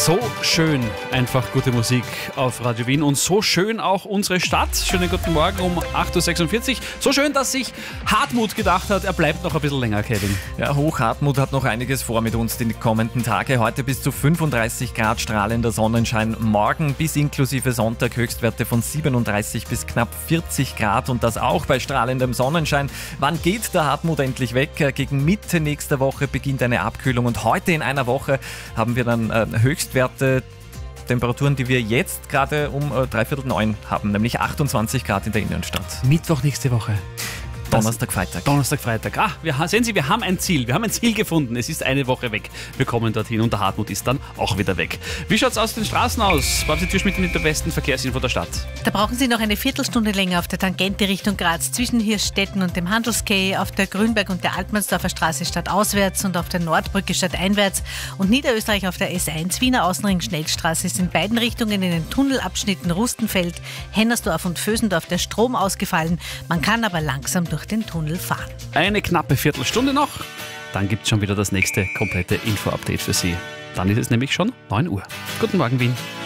So schön, einfach gute Musik auf Radio Wien und so schön auch unsere Stadt. Schönen guten Morgen um 8.46 Uhr. So schön, dass sich Hartmut gedacht hat, er bleibt noch ein bisschen länger, Kevin. Ja, Hartmut hat noch einiges vor mit uns die kommenden Tage. Heute bis zu 35 Grad strahlender Sonnenschein. Morgen bis inklusive Sonntag Höchstwerte von 37 bis knapp 40 Grad und das auch bei strahlendem Sonnenschein. Wann geht der Hartmut endlich weg? Gegen Mitte nächster Woche beginnt eine Abkühlung und heute in einer Woche haben wir dann Höchstwerte, Temperaturen, die wir jetzt gerade um 8:45 haben, nämlich 28 Grad in der Innenstadt. Mittwoch nächste Woche. Donnerstag, Freitag. Donnerstag, Freitag. sehen Sie, wir haben ein Ziel. Wir haben ein Ziel gefunden. Es ist eine Woche weg. Wir kommen dorthin und der Hartmut ist dann auch wieder weg. Wie schaut es aus den Straßen aus? Babsi Türschmidt mit der besten Verkehrsinfo der Stadt. Da brauchen Sie noch eine Viertelstunde länger auf der Tangente Richtung Graz zwischen Hirschstetten und dem Handelsquai, auf der Grünberg- und der Altmannsdorfer Straße stadtauswärts und auf der Nordbrücke stadteinwärts und Niederösterreich auf der S1 Wiener Außenring Schnellstraße ist in beiden Richtungen in den Tunnelabschnitten Rustenfeld, Hennersdorf und Vösendorf der Strom ausgefallen. Man kann aber langsam durch den Tunnel fahren. Eine knappe Viertelstunde noch, dann gibt es schon wieder das nächste komplette Info-Update für Sie. Dann ist es nämlich schon 9 Uhr. Guten Morgen, Wien.